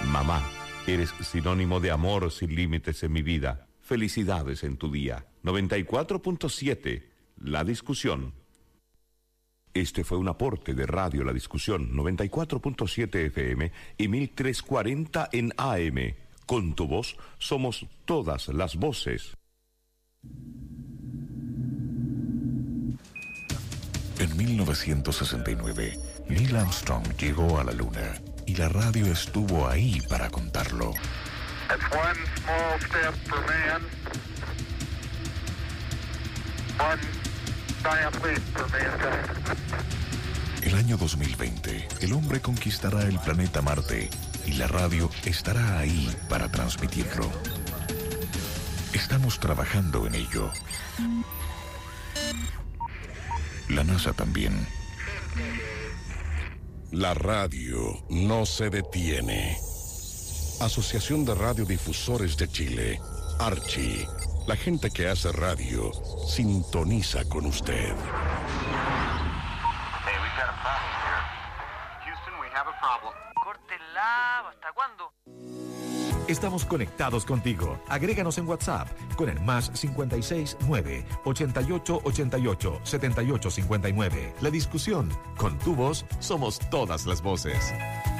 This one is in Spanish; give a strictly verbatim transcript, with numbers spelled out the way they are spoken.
Mamá, eres sinónimo de amor sin límites en mi vida. Felicidades en tu día. noventa y cuatro punto siete, La Discusión. Este fue un aporte de Radio La Discusión, noventa y cuatro punto siete F M y mil trescientos cuarenta en A M. Con tu voz somos todas las voces. En mil novecientos sesenta y nueve, Neil Armstrong llegó a la Luna y la radio estuvo ahí para contarlo. That's one small step for man, one giant leap for mankind. El año dos mil veinte, el hombre conquistará el planeta Marte y la radio estará ahí para transmitirlo. Estamos trabajando en ello. La NASA también. La radio no se detiene. Asociación de Radiodifusores de Chile, Archi. La gente que hace radio sintoniza con usted. Hey, we've got a problem here. Houston, we have a problem. Córtela, ¿hasta cuándo? Estamos conectados contigo. Agréganos en WhatsApp con el más cincuenta y seis nueve, ochenta y ocho ochenta y ocho, setenta y ocho cincuenta y nueve. La Discusión. Con tu voz somos todas las voces.